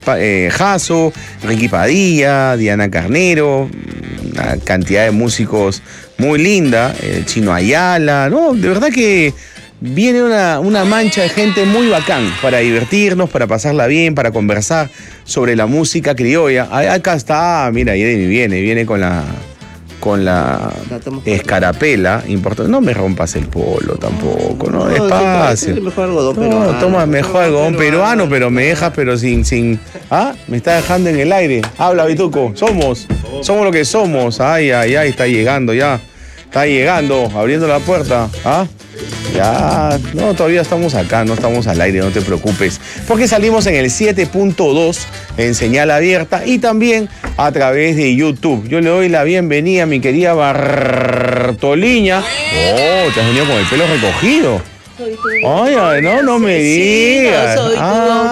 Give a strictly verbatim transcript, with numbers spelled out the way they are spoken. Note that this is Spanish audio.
Eh, Jasso, Ricky Padilla, Diana Carnero, una cantidad de músicos muy linda, el Chino Ayala, ¿no? De verdad que viene una, una mancha de gente muy bacán para divertirnos, para pasarla bien, para conversar sobre la música criolla. Acá está, mira, viene, viene, viene con la... con la escarapela importante. No me rompas el polo tampoco, no, despacio. No, mejor algodón no, peruano. toma mejor algodón peruano, pero me dejas, pero sin, sin. ¿Ah? Me está dejando en el aire. Habla, Bituco. Somos. Somos lo que somos. Ay, ay, ay, está llegando ya. Está llegando, abriendo la puerta. ¿Ah? Ya, no, todavía estamos acá, no estamos al aire, no te preocupes. Porque salimos en el siete punto dos en señal abierta y también a través de YouTube. Yo le doy la bienvenida a mi querida Bartoliña. Oh, te has venido con el pelo recogido. Soy tu... Ay, ay, no, no me Sí, digas. no, soy tu... Ah.